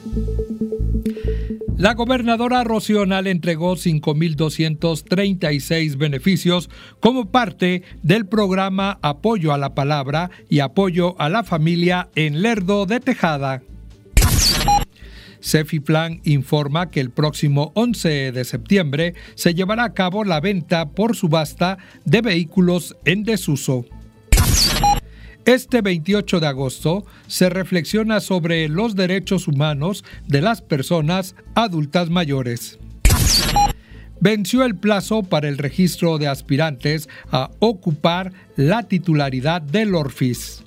La gobernadora Rocío Nale entregó 5.236 beneficios como parte del programa Apoyo a la Palabra y Apoyo a la Familia en Lerdo de Tejada. Cefiplan informa que el próximo 11 de septiembre se llevará a cabo la venta por subasta de vehículos en desuso. Este 28 de agosto se reflexiona sobre los derechos humanos de las personas adultas mayores. Venció el plazo para el registro de aspirantes a ocupar la titularidad del ORFIS.